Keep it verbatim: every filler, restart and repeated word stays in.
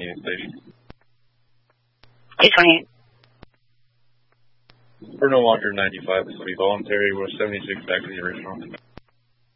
twenty-eight station. eight twenty-eight. For no longer ninety-five, this will be voluntary. We're seventy-six back to the original.